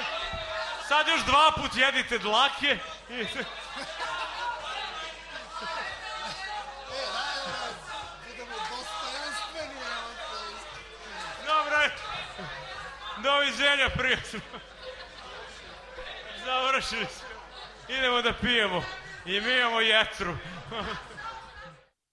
Sad još 2 put jedite dlake i... Dobro, doviđenja prijatelju. Završili smo. Idemo da pijemo i mi imamo jetru.